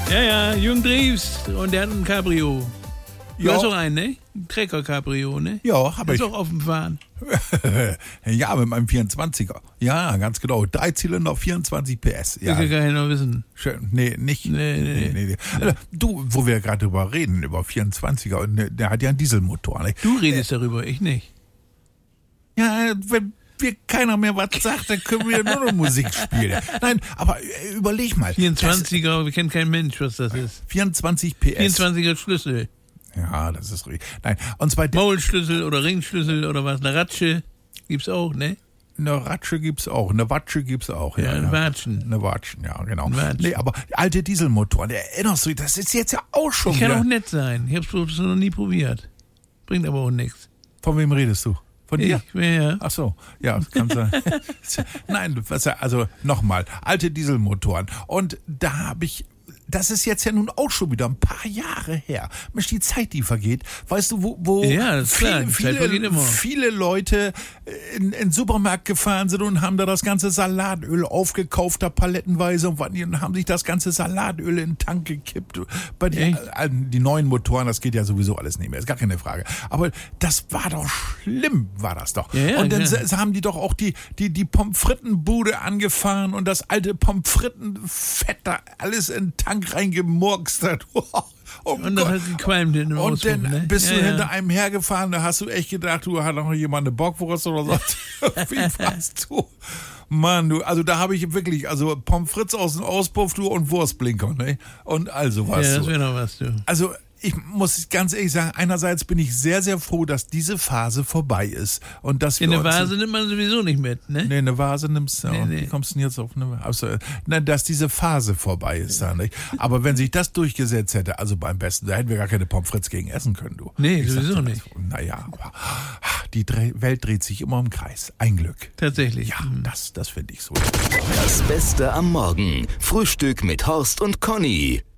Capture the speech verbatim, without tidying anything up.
Ja, ja, Jürgen Drews und der hat ein Cabrio. Du Ja. hast auch einen, ne? Ein Trecker-Cabrio, ne? Ja, hab Kannst ich. auch offen fahren. Ja, mit meinem vierundzwanziger. Ja, ganz genau. Drei Zylinder, vierundzwanzig P S. Ja, Das kann ich noch wissen. schön. Nee, nicht. Nee, nee, nee, nee. Also, du, wo wir gerade drüber reden, über vierundzwanziger, und der, der hat ja einen Dieselmotor. Ne? Du redest darüber, ich nicht. Ja, wenn wir keiner mehr was sagt, dann können wir nur noch Musik spielen. Nein, aber äh, überleg mal. vierundzwanziger, wir kennen keinen Mensch, was das ist. Das, vierundzwanzig P S. vierundzwanziger Schlüssel. Ja, das ist richtig. Nein, und zwar Maulschlüssel oder Ringschlüssel oder was, eine Ratsche gibt's auch, ne? eine Ratsche gibt's auch, eine Watsche gibt's auch. Ja, ein Watschen. Eine Watschen, ja, genau. Ein Watschen. Nee, aber alte Dieselmotoren, erinnerst du dich, das ist jetzt ja auch schon Kann wieder. auch nett sein. Ich hab's bloß noch nie probiert. Bringt aber auch nichts. Von wem redest du? Von dir? Ich, ja. Ach so, ja, das kann sein. Nein, was, also nochmal, alte Dieselmotoren. Und da habe ich, das ist jetzt ja nun auch schon wieder ein paar Jahre her. Mensch, die Zeit, die vergeht. Weißt du, wo, wo Ja, das ist klar, die Zeit vergeht viele, immer. viele Leute in, in den Supermarkt gefahren sind und haben da das ganze Salatöl aufgekauft, da palettenweise, und haben sich das ganze Salatöl in den Tank gekippt. Bei die, äh, die neuen Motoren, das geht ja sowieso alles nicht mehr, ist gar keine Frage. Aber das war doch schlimm, war das doch. Ja, ja, und dann ja. s- haben die doch auch die, die, die Pommes Frittenbude angefahren und das alte Pommes Frittenfett da alles in den Tank reingemurkst hat. Oh Und das Gott. hat gequalmt in dem Und Auspuff, dann ne? bist du Ja, ja. hinter einem hergefahren, da hast du echt gedacht, du hat noch jemand eine Bockwurst oder so. Wie warst du? Mann, du, also da habe ich wirklich, also Pommes frites aus dem Auspuff, du, und Wurstblinker, ne? Und also was Ja, das du. wäre noch was, du. Also ich muss ganz ehrlich sagen, einerseits bin ich sehr, sehr froh, dass diese Phase vorbei ist. Und dass wir In eine uns- Vase nimmt man sowieso nicht mit, ne? Nee, eine Vase nimmst du. Nee, auch. nee. Wie kommst du denn jetzt auf eine also, na, dass diese Phase vorbei ist da, nicht? Aber wenn sich das durchgesetzt hätte, also beim besten, da hätten wir gar keine Pommes frites gegen essen können, du. Nee, Ich sag sowieso dir nicht. das. Naja, aber die Dreh- Welt dreht sich immer im Kreis. Ein Glück. Tatsächlich. Ja, das, das finde ich so. Das Beste am Morgen. Frühstück mit Horst und Conny.